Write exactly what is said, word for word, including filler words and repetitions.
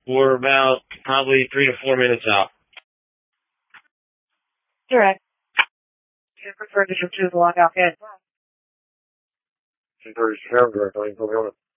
We're about probably three to four minutes out. Direct. Do you prefer to choose the lockout head? Conversion, direct,